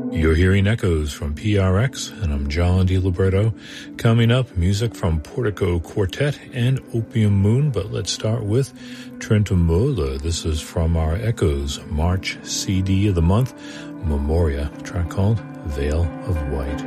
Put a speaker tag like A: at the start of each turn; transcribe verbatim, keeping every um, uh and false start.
A: You're hearing Echoes from P R X, and I'm John DiLiberto. Coming up, music from Portico Quartet and Opium Moon, but let's start with Trentemølle. This is from our Echoes March C D of the month, Memoria, a track called Veil of White.